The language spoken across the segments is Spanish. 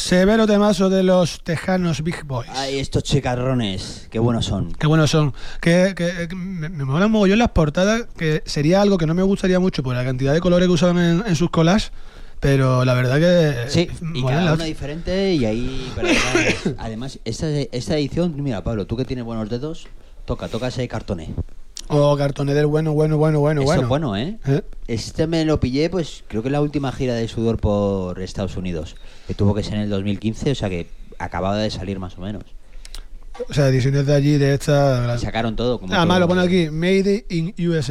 Severo temazo de los tejanos Big Boys. Ay, estos chicarrones, qué buenos son. Qué buenos son. Que me molan mogollón las portadas, que sería algo que no me gustaría mucho por la cantidad de colores que usaban en sus collages, pero la verdad que... Sí, y cada una diferente y ahí... Además, esta edición, mira Pablo, tú que tienes buenos dedos, toca ese cartoné. Oh, cartoné del bueno. Eso es bueno, ¿eh? Este me lo pillé, pues creo que en la última gira de Sudor por Estados Unidos, que tuvo que ser en el 2015, o sea que acababa de salir más o menos. O sea, ediciones de allí, de esta... Sacaron todo. Como además lo pone aquí, Made in USA.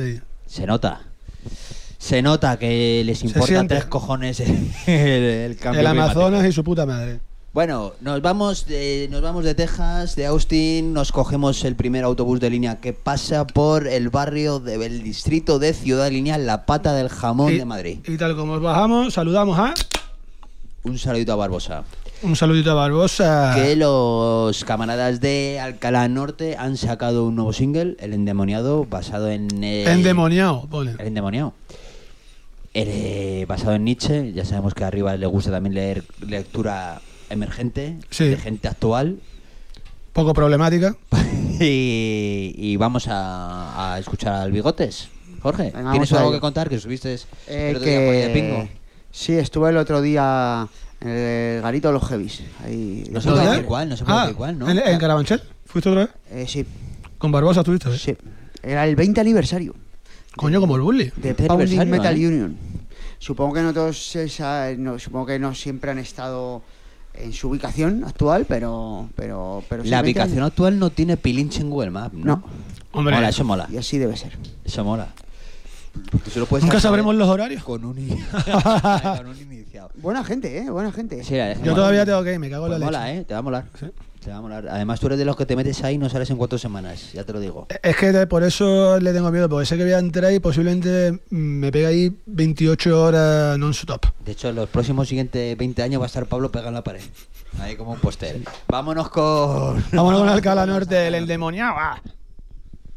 Se nota que les importa 3 cojones el cambio el Amazonas climático. Y su puta madre. Bueno, nos vamos de Texas, de Austin, nos cogemos el primer autobús de línea que pasa por el barrio del distrito de Ciudad Lineal, La Pata del Jamón de Madrid. Y tal como os bajamos, saludamos a... Un saludito a Barbosa. Un saludito a Barbosa. Que los camaradas de Alcalá Norte han sacado un nuevo single, El Endemoniado, basado en... Endemoniado, pone. El Endemoniado. Basado en Nietzsche, ya sabemos que arriba le gusta también leer lectura emergente, sí, de gente actual. Poco problemática. y vamos a escuchar al Bigotes. Jorge, venga, ¿tienes algo que contar? Que subiste el otro día por ahí de Pingo. Sí, estuve el otro día en el Garito de los Heavis. Ahí, no se puede decir cuál, ¿no? ¿En Carabanchel? ¿Fuiste otra vez? Sí. ¿Con Barbosa estuviste? Sí. Era el 20 aniversario. Coño, como el Bully. De Pounding Metal Union. Supongo que no todos supongo que no siempre han estado en su ubicación actual, pero la ubicación actual no tiene pilinche en Google Maps, ¿no? Hombre, mola, eso mola. Y así debe ser. Eso mola. Nunca sabremos los horarios. Con un iniciado. Buena gente, buena gente. Sí, yo todavía tengo que ir, me cago en la leche. Mola, te va a molar. ¿Sí? Te va a molar. Además, tú eres de los que te metes ahí y no sales en 4 semanas, ya te lo digo. Es que por eso le tengo miedo, porque sé que voy a entrar y posiblemente me pega ahí 28 horas non-stop. De hecho, en los próximos siguientes 20 años va a estar Pablo pegado en la pared. Ahí como un póster. Vámonos con Alcalá Norte, el endemoniado.